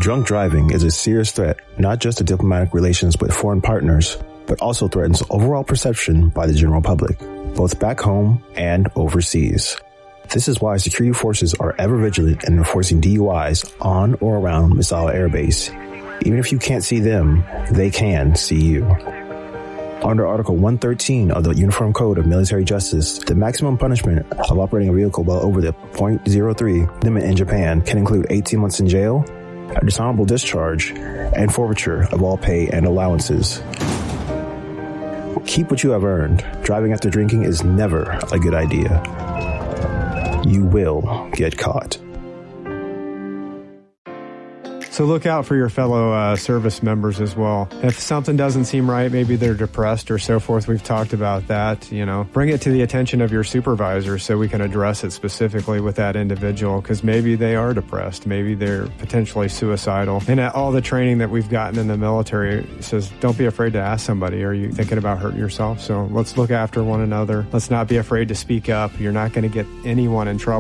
Drunk driving is a serious threat, not just to diplomatic relations with foreign partners, but also threatens overall perception by the general public, both back home and overseas. This is why security forces are ever vigilant in enforcing DUIs on or around Misawa Air Base. Even if you can't see them, they can see you. Under Article 113 of the Uniform Code of Military Justice, the maximum punishment of operating a vehicle well over the .03 limit in Japan can include 18 months in jail, a dishonorable discharge, and forfeiture of all pay and allowances. Keep what you have earned. Driving after drinking is never a good idea. You will get caught. So look out for your fellow service members as well. If something doesn't seem right, maybe they're depressed or so forth, we've talked about that, bring it to the attention of your supervisor so we can address it specifically with that individual, because maybe they are depressed, maybe they're potentially suicidal. And all the training that we've gotten in the military says, don't be afraid to ask somebody, are you thinking about hurting yourself? So let's look after one another. Let's not be afraid to speak up. You're not going to get anyone in trouble.